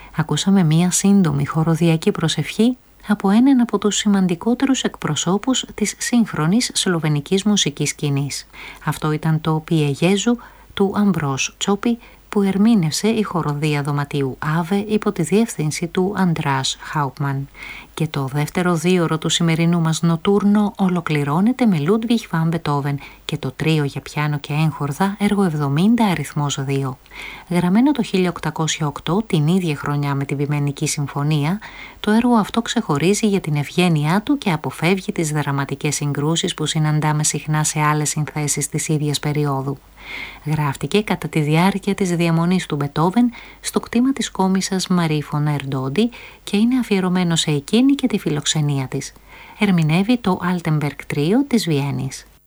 Ακούσαμε μία σύντομη χοροδιακή προσευχή από έναν από τους σημαντικότερους εκπροσώπους της σύγχρονης σλοβενικής μουσικής σκηνής. Αυτό ήταν το «Πιε Γέζου» του Αμπρός Τσόπι, που ερμήνευσε η χοροδία δωματίου Άβε υπό τη διεύθυνση του Αντράς Χάουπμαν. Και το δεύτερο δίωρο του σημερινού μας νοτούρνο ολοκληρώνεται με Λούντβιχ Βαν Μπετόβεν και το τρίο για πιάνο και έγχορδα, έργο 70 αριθμός 2. Γραμμένο το 1808, την ίδια χρονιά με την Ποιμενική Συμφωνία, το έργο αυτό ξεχωρίζει για την ευγένειά του και αποφεύγει τις δραματικές συγκρούσεις που συναντάμε συχνά σε άλλες συνθέσεις της ίδιας περίοδου. Γράφτηκε κατά τη διάρκεια της διαμονής του Μπετόβεν στο κτήμα της κόμισσας Μαρί φον Ερντόντι και είναι αφιερωμένο σε εκείνη και τη φιλοξενία της. Ερμηνεύει το Altenberg Τρίο της Βιέννης.